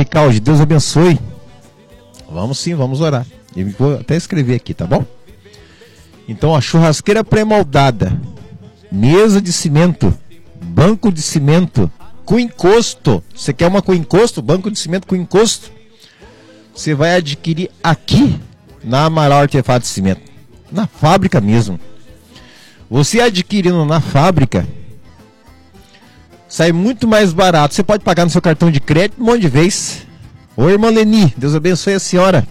Cláudio, Deus abençoe. Vamos sim, vamos orar. Eu vou até escrever aqui, tá bom? Então, a churrasqueira pré-moldada, mesa de cimento, banco de cimento, com encosto. Você quer uma com encosto? Banco de cimento com encosto? Você vai adquirir aqui na Amaral Artefatos de Cimento, na fábrica mesmo. Você adquirindo na fábrica, sai muito mais barato. Você pode pagar no seu cartão de crédito um monte de vez. Ô irmã Leni, Deus abençoe a senhora.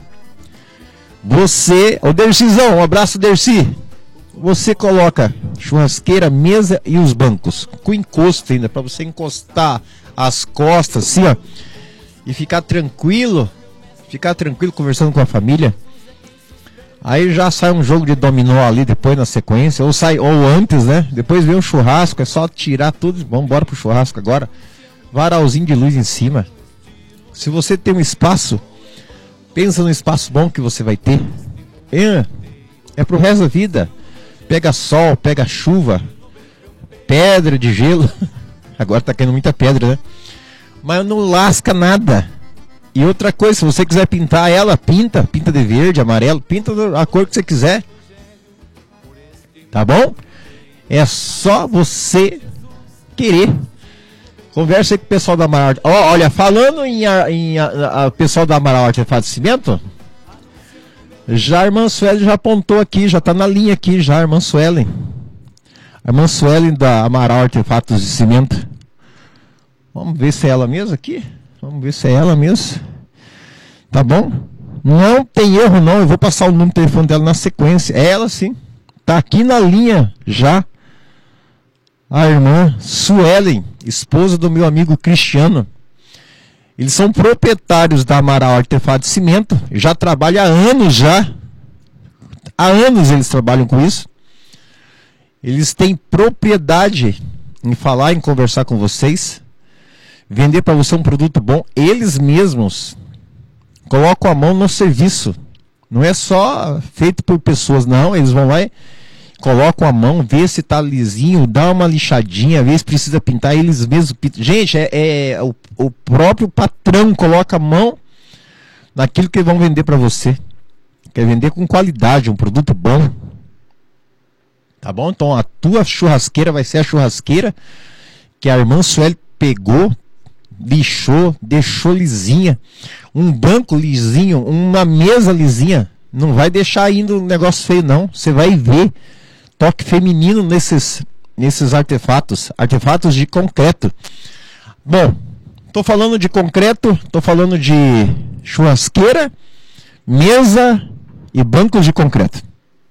Ô Dercizão, um abraço, Derci. Você coloca churrasqueira, mesa e os bancos com encosto ainda, para você encostar as costas assim, ó, e ficar tranquilo conversando com a família. Aí já sai um jogo de dominó ali depois na sequência, ou antes, né? Depois vem um churrasco, é só tirar tudo, vamos embora pro churrasco agora. Varalzinho de luz em cima. Se você tem um espaço, pensa no espaço bom que você vai ter. É pro resto da vida. Pega sol, pega chuva, pedra de gelo. Agora tá caindo muita pedra, né? Mas não lasca nada. E outra coisa, se você quiser pintar ela, pinta de verde, amarelo, pinta a cor que você quiser. Tá bom? É só você querer. Conversa aí com o pessoal da Amaral. Olha, falando em pessoal da Amaral Artefatos de Cimento, já a irmã Suelen já apontou aqui, já tá na linha aqui, já a irmã Suelen. A irmã Suelen da Amaral Artefatos de Cimento. Vamos ver se é ela mesmo aqui. Vamos ver se é ela mesmo. Tá bom? Não tem erro não, eu vou passar o número de telefone dela na sequência. É ela sim. Tá aqui na linha já. A irmã Suelen, esposa do meu amigo Cristiano. Eles são proprietários da Amaral Artefato de Cimento. Já trabalham há anos já. Há anos eles trabalham com isso. Eles têm propriedade em falar, em conversar com vocês. Vender para você um produto bom. Eles mesmos colocam a mão no serviço. Não é só feito por pessoas, não. Eles vão lá e colocam a mão, vê se tá lisinho, dá uma lixadinha, vê se precisa pintar, eles mesmos pintam. Gente, o próprio patrão coloca a mão naquilo que eles vão vender para você. Quer vender com qualidade, um produto bom. Tá bom? Então a tua churrasqueira vai ser a churrasqueira que a irmã Sueli pegou, lixou, deixou lisinha. Um banco lisinho, uma mesa lisinha. Não vai deixar ainda um negócio feio, não. Você vai ver toque feminino nesses artefatos de concreto. Bom, tô falando de concreto, tô falando de churrasqueira, mesa e bancos de concreto.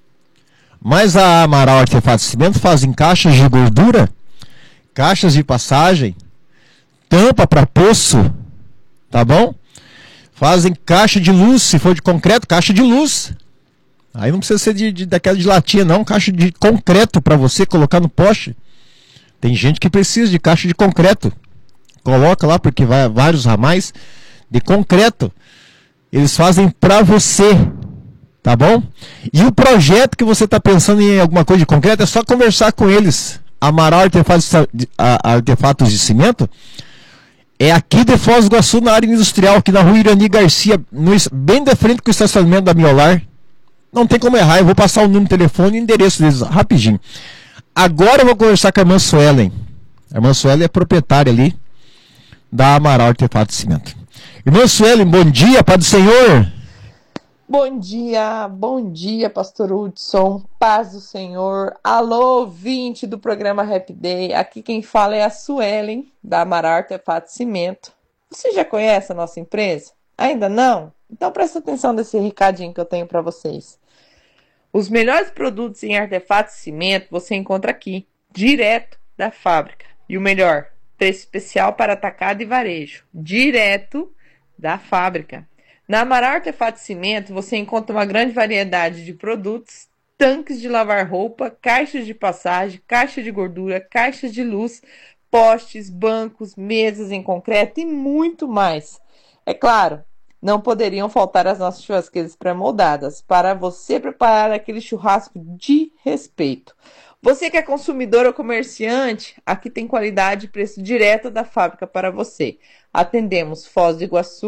Mas a Amaral Artefatos de Cimento fazem caixas de gordura, caixas de passagem, tampa para poço, tá bom? Fazem caixa de luz, se for de concreto, caixa de luz. Aí não precisa ser daquela de latinha não, caixa de concreto para você colocar no poste. Tem gente que precisa de caixa de concreto. Coloca lá porque vai vários ramais de concreto. Eles fazem para você, tá bom? E o projeto que você está pensando em alguma coisa de concreto, é só conversar com eles. Amaral Artefatos de Cimento é aqui de Foz do Iguaçu, na área industrial, aqui na rua Irani Garcia, bem de frente com o estacionamento da Miolar. Não tem como errar, eu vou passar o número de telefone e o endereço deles rapidinho. Agora eu vou conversar com a irmã Suelen. A irmã Suelen é proprietária ali da Amaral Artefatos de Cimento. Irmã Suelen, bom dia, Pai do Senhor. Bom dia, pastor Hudson, paz do Senhor. Alô, ouvinte do programa Happy Day. Aqui quem fala é a Suelen, da Amaral Artefatos de Cimento. Você já conhece a nossa empresa? Ainda não? Então presta atenção nesse recadinho que eu tenho para vocês. Os melhores produtos em artefatos de cimento você encontra aqui, direto da fábrica. E o melhor, preço especial para atacado e varejo, direto da fábrica. Na Amaral Artefatos de Cimento você encontra uma grande variedade de produtos, tanques de lavar roupa, caixas de passagem, caixa de gordura, caixas de luz, postes, bancos, mesas em concreto e muito mais. É claro, não poderiam faltar as nossas churrasqueiras pré-moldadas para você preparar aquele churrasco de respeito. Você que é consumidor ou comerciante, aqui tem qualidade e preço direto da fábrica para você. Atendemos Foz do Iguaçu,